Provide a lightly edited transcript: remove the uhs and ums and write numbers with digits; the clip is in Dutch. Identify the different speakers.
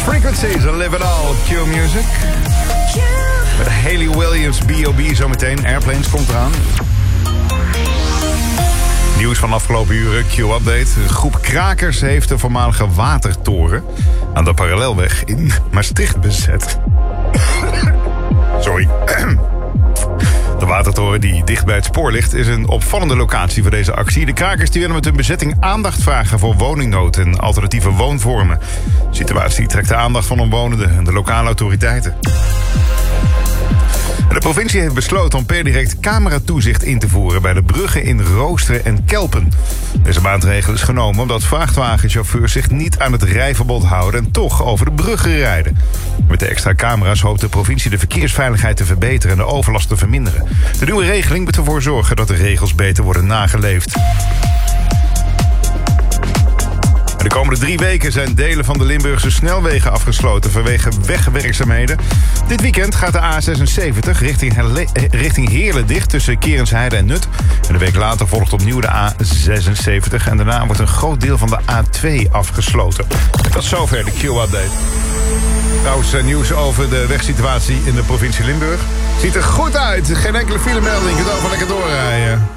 Speaker 1: Frequencies, Live It All, Q Music. Met Hayley Williams, B.O.B. zometeen. Airplanes komt eraan. Nieuws van afgelopen uren, Q-update. Een groep krakers heeft de voormalige watertoren aan de Parallelweg in Maastricht bezet. Sorry. De watertoren die dicht bij het spoor ligt is een opvallende locatie voor deze actie. De krakers die willen met hun bezetting aandacht vragen voor woningnood en alternatieve woonvormen. De situatie trekt de aandacht van omwonenden en de lokale autoriteiten. De provincie heeft besloten om per direct cameratoezicht in te voeren bij de bruggen in Roosteren en Kelpen. Deze maatregel is genomen omdat vrachtwagenchauffeurs zich niet aan het rijverbod houden en toch over de bruggen rijden. Met de extra camera's hoopt de provincie de verkeersveiligheid te verbeteren en de overlast te verminderen. De nieuwe regeling moet ervoor zorgen dat de regels beter worden nageleefd. De komende 3 weken zijn delen van de Limburgse snelwegen afgesloten vanwege wegwerkzaamheden. Dit weekend gaat de A76 richting Heerlen dicht tussen Kerensheide en Nut. En de week later volgt opnieuw de A76 en daarna wordt een groot deel van de A2 afgesloten. Tot zover de Q-update. Trouwens, nieuws over de wegsituatie in de provincie Limburg. Ziet er goed uit. Geen enkele filemelding. Je kunt over lekker doorrijden.